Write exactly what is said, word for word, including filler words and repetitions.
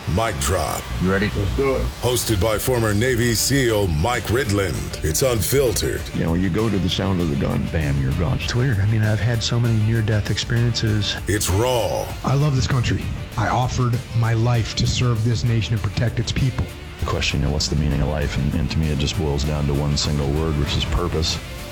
Mic Drop. You ready? Let's do it. Hosted by former Navy SEAL Mike Ridland. It's unfiltered. You know, you go to the sound of the gun, bam, you're gone. It's weird. I mean, I've had so many near-death experiences. It's raw. I love this country. I offered my life to serve this nation and protect its people. The question, you know, what's the meaning of life? And, and to me, it just boils down to one single word, which is purpose.